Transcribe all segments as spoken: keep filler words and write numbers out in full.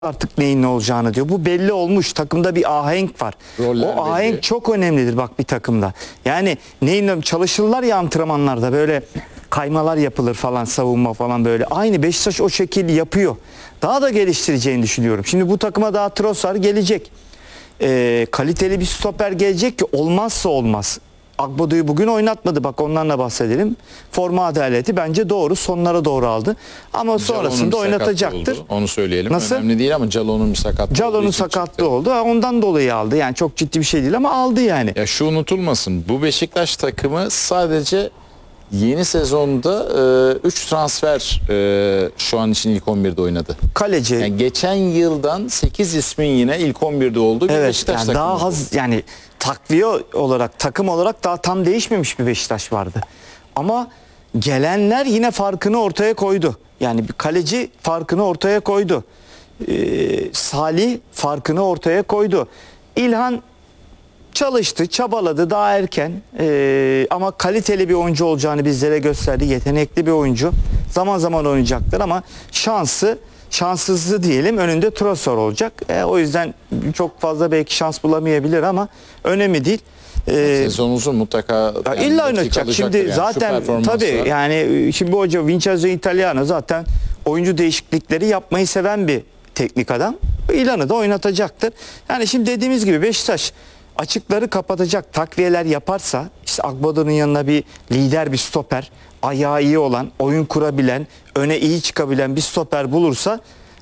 artık neyin ne olacağını diyor. Bu belli olmuş. Takımda bir ahenk var. Roller o ahenk belli. çok önemlidir bak bir takımda. Yani neyin çalışırlar ya antrenmanlarda böyle kaymalar yapılır falan, savunma falan böyle. Aynı Beşiktaş o şekilde yapıyor. Daha da geliştireceğini düşünüyorum. Şimdi bu takıma daha Trossard gelecek. Ee, kaliteli bir stoper gelecek ki olmazsa olmaz. Agbodo'yu bugün oynatmadı. Bak ondan da bahsedelim. Forma adaleti bence doğru. Sonlara doğru aldı. Ama sonrasında oynatacaktır. Oldu. Onu söyleyelim. Nasıl? Önemli değil ama Calo'nun bir sakatlığı Calo'nun sakatlığı oldu. Ondan dolayı aldı. Yani çok ciddi bir şey değil ama aldı yani. Ya şu unutulmasın. Bu Beşiktaş takımı sadece yeni sezonda üç e, transfer e, şu an için ilk on birde oynadı. Kaleci. Yani geçen yıldan sekiz ismin yine ilk on birde olduğu bir evet, Beşiktaş yani takımı. daha az yani takviye olarak, takım olarak daha tam değişmemiş bir Beşiktaş vardı. Ama gelenler yine farkını ortaya koydu. Yani bir kaleci farkını ortaya koydu. Ee, Salih farkını ortaya koydu. İlhan çalıştı, çabaladı daha erken ee, ama kaliteli bir oyuncu olacağını bizlere gösterdi. Yetenekli bir oyuncu. Zaman zaman oynayacaktır ama şansı, şanssızlığı diyelim önünde Trossard olacak. E, o yüzden çok fazla belki şans bulamayabilir ama önemli değil. Ee, Sezon uzun mutlaka. Yani illa oynayacak. Şimdi yani, zaten tabii yani şimdi bu hoca Vincenzo Italiano zaten oyuncu değişiklikleri yapmayı seven bir teknik adam. İlan'ı da oynatacaktır. Yani şimdi dediğimiz gibi Beşiktaş açıkları kapatacak takviyeler yaparsa, işte Agbodo'nun yanına bir lider bir stoper, ayağı iyi olan, oyun kurabilen, öne iyi çıkabilen bir stoper bulursa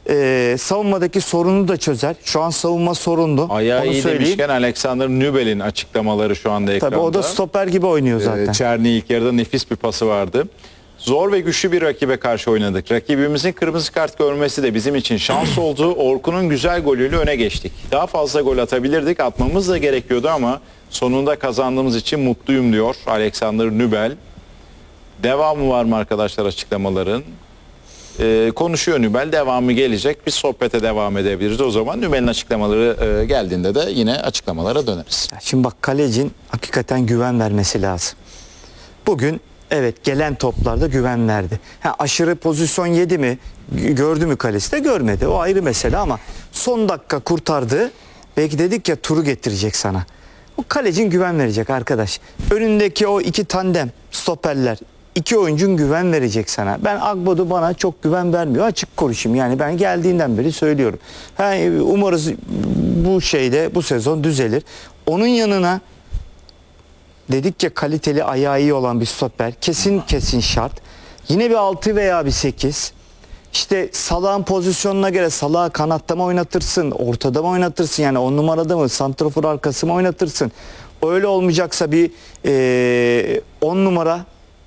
e, savunmadaki sorunu da çözer. Şu an savunma sorunlu. Ayağı Onu iyi söyleyeyim. demişken Alexander Nübel'in açıklamaları şu anda ekranda. Tabii o da stoper gibi oynuyor zaten. Ee, Çerni ilk yarıda nefis bir pası vardı. Zor ve güçlü bir rakibe karşı oynadık. Rakibimizin kırmızı kart görmesi de bizim için şans oldu. Orkun'un güzel golüyle öne geçtik. Daha fazla gol atabilirdik. Atmamız da gerekiyordu ama sonunda kazandığımız için mutluyum diyor Alexander Nübel. Devamı var mı arkadaşlar açıklamaların? Ee, konuşuyor Nübel. Devamı gelecek. Biz sohbete devam edebiliriz. O zaman Nübel'in açıklamaları e, geldiğinde de yine açıklamalara döneriz. Şimdi bak kalecin hakikaten güven vermesi lazım. Bugün evet gelen toplarda güven verdi. Ha, aşırı pozisyon yedi mi? Gördü mü kalesi de görmedi. O ayrı mesele ama son dakika kurtardı. Belki dedik ya turu getirecek sana. O kalecin güven verecek arkadaş. Önündeki o iki tandem stoperler, iki oyuncun güven verecek sana. Ben Agbodo bana çok güven vermiyor. Açık konuşayım. Yani ben geldiğinden beri söylüyorum. Ha, umarız bu şeyde bu sezon düzelir. Onun yanına dedik ya kaliteli ayağı iyi olan bir stoper. Kesin kesin şart. Yine bir altı veya bir sekiz. İşte Salah'ın pozisyonuna göre Salah'ı kanatta mı oynatırsın? Ortada mı oynatırsın? Yani on numarada mı? Santrafor arkası mı oynatırsın? Öyle olmayacaksa bir e, on numara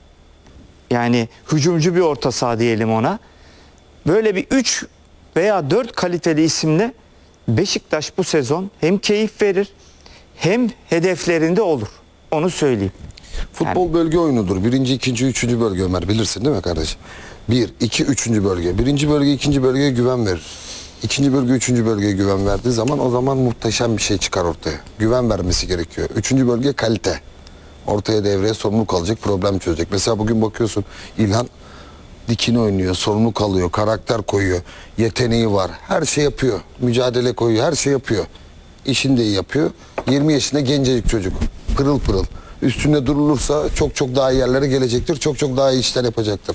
yani hücumcu bir orta saha diyelim ona. Böyle bir üç veya dört kaliteli isimle Beşiktaş bu sezon hem keyif verir hem hedeflerinde olur. Onu söyleyeyim. Futbol yani bölge oyunudur. Birinci, ikinci, üçüncü bölge Ömer. Bilirsin değil mi kardeşim? Bir, iki, üçüncü bölge. Birinci bölge, ikinci bölgeye güven verir. İkinci bölge, üçüncü bölgeye güven verdiği zaman o zaman muhteşem bir şey çıkar ortaya. Güven vermesi gerekiyor. Üçüncü bölge kalite. Ortaya devreye sorumluluk alacak, problem çözecek. Mesela bugün bakıyorsun İlhan dikini oynuyor, sorumluluk alıyor, karakter koyuyor, yeteneği var. Her şey yapıyor. Mücadele koyuyor, her şey yapıyor. İşini de iyi yapıyor. yirmi yaşında gencecik çocuk. Pırıl pırıl. Üstünde durulursa çok çok daha iyi yerlere gelecektir. Çok çok daha iyi işler yapacaktır.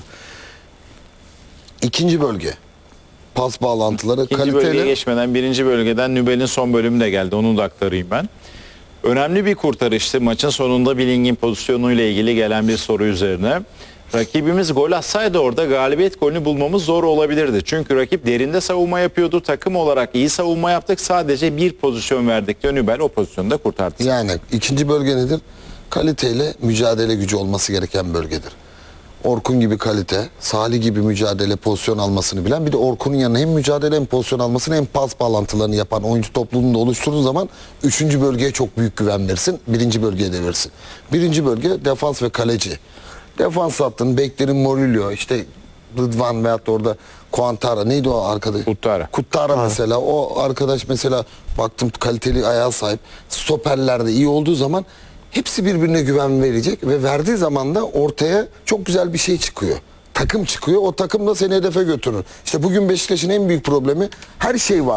İkinci bölge. Pas bağlantıları İkinci kaliteli. bölgeye geçmeden birinci bölgeden Nübel'in son bölümü de geldi. Onu da aktarayım ben. Önemli bir kurtarıştı. Maçın sonunda Billing'in pozisyonuyla ilgili gelen bir soru üzerine. Rakibimiz gol atsaydı orada galibiyet golünü bulmamız zor olabilirdi. Çünkü rakip derinde savunma yapıyordu. Takım olarak iyi savunma yaptık. Sadece bir pozisyon verdik diyor Nübel. O pozisyonu da kurtardı. Yani ikinci bölge nedir? Kaliteyle mücadele gücü olması gereken bölgedir. Orkun gibi kalite, Salih gibi mücadele, pozisyon almasını bilen, bir de Orkun'un yanına hem mücadele hem pozisyon almasını hem pas bağlantılarını yapan oyuncu topluluğunu da oluşturduğu zaman üçüncü bölgeye çok büyük güven versin, birinci bölgeye de versin. Birinci bölge defans ve kaleci. Defans hattının beklerin Morillo, işte Rıdvan veyahut da orada Kuantara, neydi o arkadaş? Kuttara. Kuttara mesela, o arkadaş mesela baktım kaliteli ayağa sahip. Stoperlerde iyi olduğu zaman hepsi birbirine güven verecek ve verdiği zaman da ortaya çok güzel bir şey çıkıyor. takım çıkıyor. O takım da seni hedefe götürür. İşte bugün Beşiktaş'ın en büyük problemi her şey var.